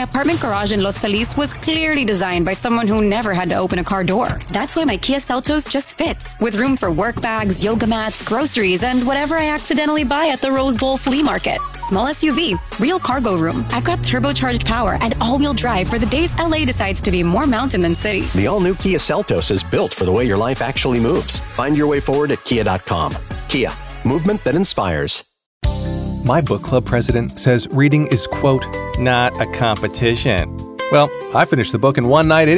apartment garage in Los Feliz was clearly designed by someone who never had to open a car door. That's why my Kia Seltos just fits, with room for work bags, yoga mats, groceries, and whatever I accidentally buy at the Rose Bowl flea market. Small SUV, real cargo room. I've got turbocharged power and all-wheel drive for the days LA decides to be more mountain than city. The all-new Kia Seltos is built for the way your life actually moves. Find your way forward at kia.com. Kia, movement that inspires. My book club president says reading is, quote, not a competition. Well, I finished the book in one night